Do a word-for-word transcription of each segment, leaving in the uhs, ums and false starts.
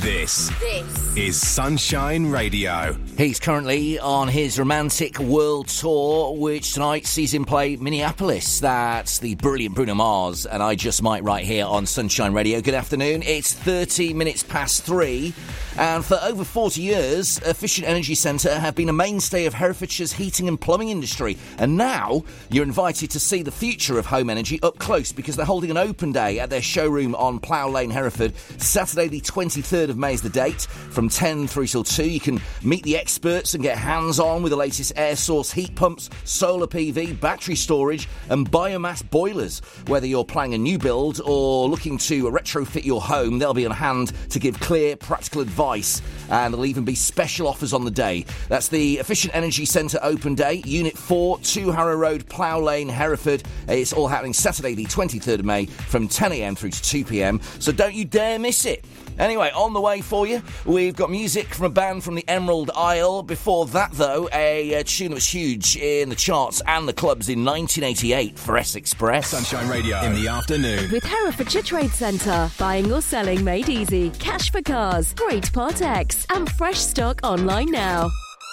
This, this is Sunshine Radio. He's currently on his romantic world tour, which tonight sees him play Minneapolis. That's the brilliant Bruno Mars, and I Just Might right here on Sunshine Radio. Good afternoon. It's thirty minutes past three, and for over forty years, Efficient Energy Centre have been a mainstay of Herefordshire's heating and plumbing industry. And now you're invited to see the future of home energy up close, because they're holding an open day at their showroom on Plough Lane, Hereford. Saturday the twenty-third of May is the date, from ten through till two. You can meet the experts and get hands-on with the latest air source heat pumps, solar P V, battery storage and biomass boilers. Whether you're planning a new build or looking to retrofit your home, they'll be on hand to give clear, practical advice, and there'll even be special offers on the day. That's the Efficient Energy Centre Open Day, Unit four, two Harrow Road, Plough Lane, Hereford. It's all happening Saturday the twenty-third of May from ten a m through to two p m, so don't you dare miss it. Anyway, on the way for you, we've got music from a band from the Emerald Isle. Before that, though, a, a tune that was huge in the charts and the clubs in nineteen eighty-eight for S-Express. Sunshine Radio in the afternoon. With Herefordshire Trade Centre. Buying or selling made easy. Cash for cars. Great Part X. And fresh stock online now.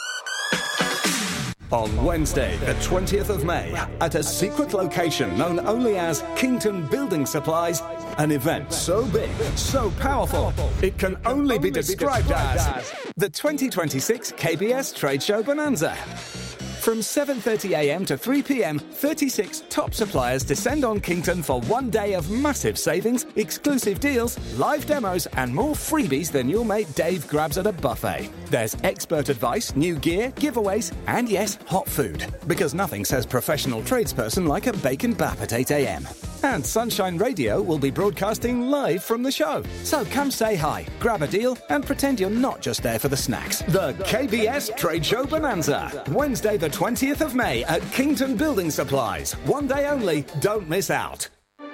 On Wednesday, the twentieth of May, at a secret location known only as Kington Building Supplies, an event so big, so powerful, it can only be described as the twenty twenty-six K B S Trade Show Bonanza. From seven thirty a m to three p m, thirty-six top suppliers descend on Kington for one day of massive savings, exclusive deals, live demos and more freebies than your mate Dave grabs at a buffet. There's expert advice, new gear, giveaways and yes, hot food. Because nothing says professional tradesperson like a bacon bap at eight a m. And Sunshine Radio will be broadcasting live from the show. So come say hi, grab a deal and pretend you're not just there for the snacks. The K B S Trade Show Bonanza. Wednesday the twentieth of May at Kington Building Supplies. One day only, don't miss out.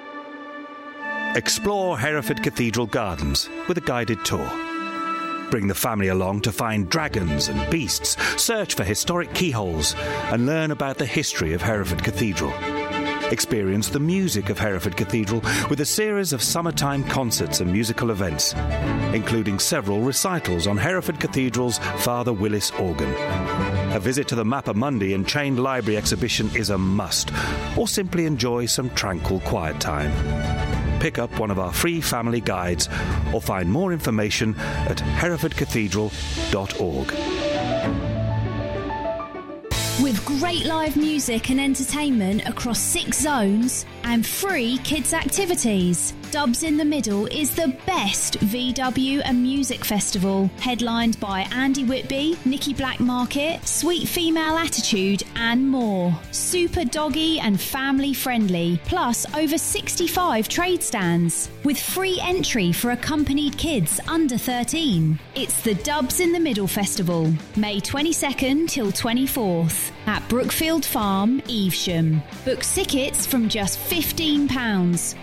Explore Hereford Cathedral Gardens with a guided tour. Bring the family along to find dragons and beasts, search for historic keyholes and learn about the history of Hereford Cathedral. Experience the music of Hereford Cathedral with a series of summertime concerts and musical events, including several recitals on Hereford Cathedral's Father Willis organ. A visit to the Mappa Mundi and Chained Library exhibition is a must, or simply enjoy some tranquil quiet time. Pick up one of our free family guides or find more information at hereford cathedral dot org. With great live music and entertainment across six zones and free kids' activities, Dubs in the Middle is the best V W and music festival, headlined by Andy Whitby, Nicky Blackmarket, Sweet Female Attitude and more. Super doggy and family friendly, plus over sixty-five trade stands, with free entry for accompanied kids under thirteen. It's the Dubs in the Middle Festival, May twenty-second till twenty-fourth. At Brookfield Farm, Evesham. Book tickets from just fifteen pounds